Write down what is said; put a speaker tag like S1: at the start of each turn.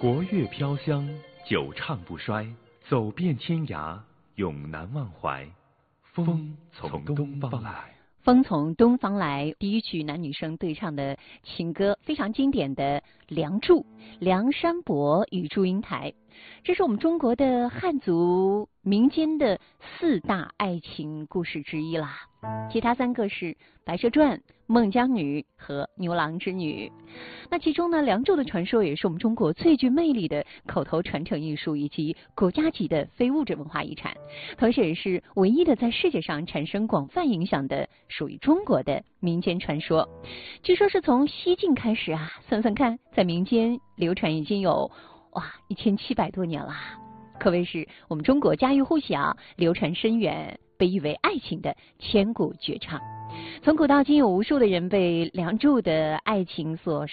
S1: 国乐飘香，久唱不衰，走遍天涯，永难忘怀。风从东方来。
S2: 风从东方来，第一曲男女生对唱的情歌，非常经典的《梁祝》，梁山伯与祝英台，这是我们中国的汉族民间的4大爱情故事之一啦。其他3个是《白蛇传》、《孟姜女》和《牛郎织女》。那其中呢，梁祝的传说也是我们中国最具魅力的口头传承艺术以及国家级的非物质文化遗产，同时也是唯一的在世界上产生广泛影响的属于中国的民间传说。据说是从西晋开始啊，算算看，在民间流传已经有1700多年了，可谓是我们中国家喻户晓，流传深远，被誉为爱情的千古绝唱。从古到今，有无数的人被梁祝的爱情所